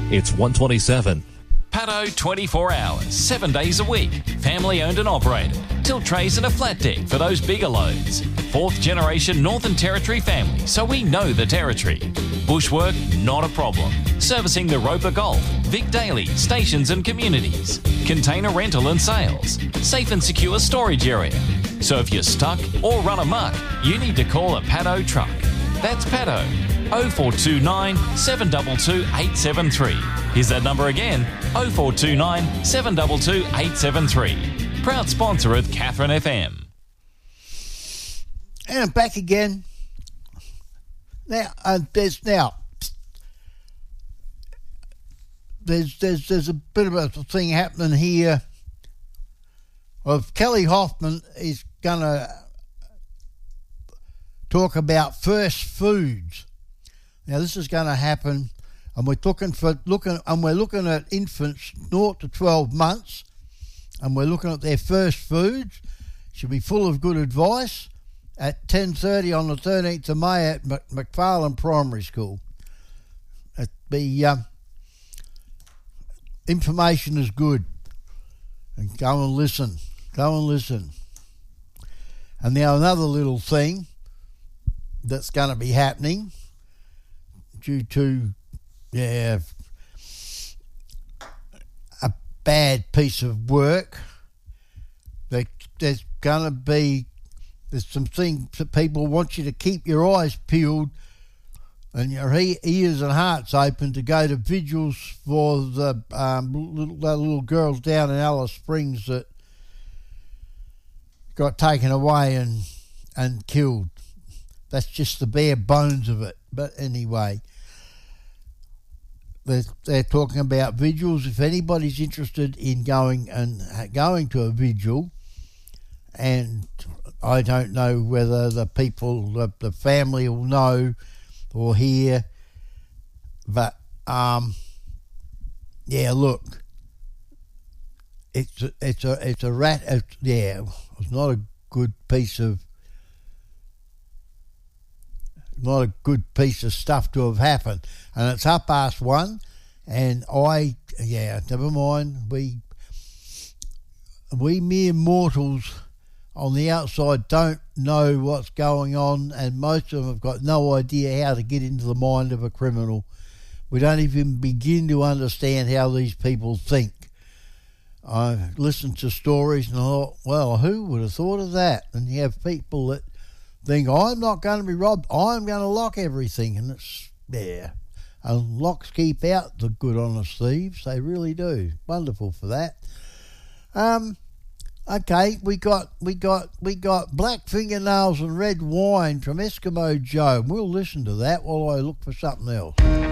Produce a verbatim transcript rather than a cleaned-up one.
It's one twenty-seven. Paddo twenty-four hours, seven days a week. Family owned and operated. Tilt trays and a flat deck for those bigger loads. Fourth generation Northern Territory family, so we know the territory. Bushwork, not a problem. Servicing the Roper Golf, Vic Daily, stations and communities. Container rental and sales. Safe and secure storage area. So if you're stuck or run amok, you need to call a Paddo truck. That's Paddo. oh four two nine, seven two two, eight seven three. Here's that number again, oh four two nine, seven two two, eight seven three. Proud sponsor of Katherine F M. And I'm back again. Now, uh, there's now, there's, there's, there's a bit of a thing happening here. Of Kelly Hoffman is going to talk about first foods. Now, this is going to happen, and we're looking for looking, and we're looking at infants zero to twelve months, and we're looking at their first foods. Should be full of good advice at ten thirty on the thirteenth of May at McFarlane Primary School. It be um, information is good, and go and listen, go and listen. And now another little thing that's going to be happening. Due to, yeah, a bad piece of work, there, there's going to be, there's some things that people want you to keep your eyes peeled and your e- ears and hearts open to go to vigils for the um, little, the little girls down in Alice Springs that got taken away and, and killed. That's just the bare bones of it. But anyway, they're, they're talking about vigils. If anybody's interested in going and going to a vigil, and I don't know whether the people, the, the family will know or hear, but um, yeah, look, it's a, it's a it's a rat. It's, yeah, it's not a good piece of. Not a good piece of stuff to have happened. And it's up past one, and I, yeah, never mind. We, we mere mortals on the outside don't know what's going on, and most of them have got no idea how to get into the mind of a criminal. We don't even begin to understand how these people think. I listened to stories and I thought, well, who would have thought of that? And you have people that think, I'm not going to be robbed, I'm going to lock everything. And it's, yeah, and locks keep out the good honest thieves, they really do. Wonderful for that. Um, okay, we got we got we got Black Fingernails and Red Wine from Eskimo Joe. We'll listen to that while I look for something else.